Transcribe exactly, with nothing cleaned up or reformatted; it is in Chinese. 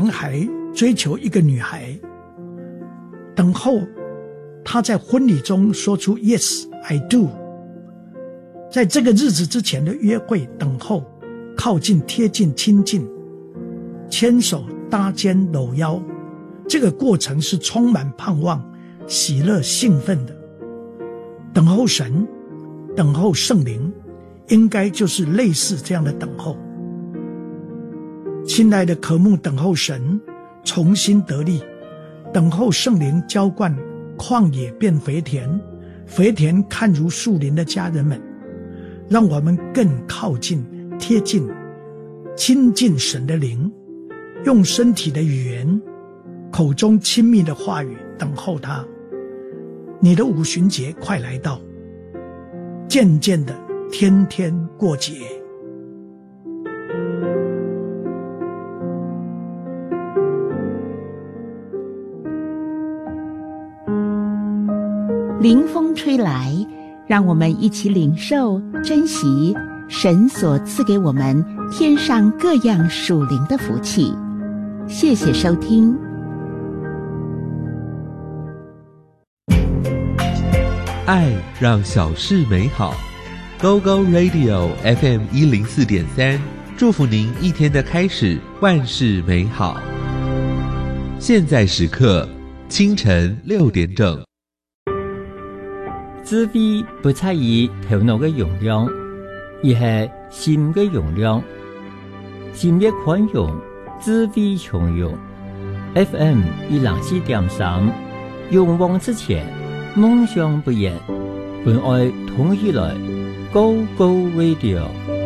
男孩追求一个女孩，等候他在婚礼中说出 Yes, I do。 在这个日子之前的约会，等候靠近、贴近、亲近，牵手、搭肩、搂腰，这个过程是充满盼望、喜乐、兴奋的。等候神，等候圣灵，应该就是类似这样的等候。亲爱的，渴慕等候神重新得力，等候圣灵浇灌旷野变肥田，肥田看如树林的家人们，让我们更靠近、贴近、亲近神的灵，用身体的语言，口中亲密的话语等候他。你的五旬节快来到，渐渐的天天过节。 凌风吹来，让我们一起领受、珍惜神所赐给我们天上各样属灵的福气。谢谢收听。 爱让小事美好。 Go Go Radio F M 一零四点三，祝福您一天的开始万事美好。现在时刻清晨六点整。 智慧不在于头脑的容量，而是心的容量。心越宽容，智慧从容。F M 一零四點三，勇往直前，夢想不言，本愛同起來 ，Go Go Radio。